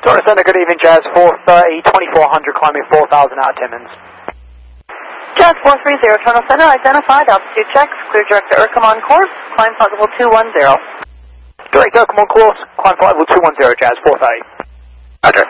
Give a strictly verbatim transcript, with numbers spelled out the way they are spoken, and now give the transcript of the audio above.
Toronto Center, good evening, Jazz four thirty, twenty-four hundred, climbing four thousand out of Timmins. Jazz four three zero, Toronto Center, identified, altitude checks, clear direct to Urcom on course, climb flight level two one zero. Direct Urcom on course, climb flight level two one zero, Jazz four thirty. Roger.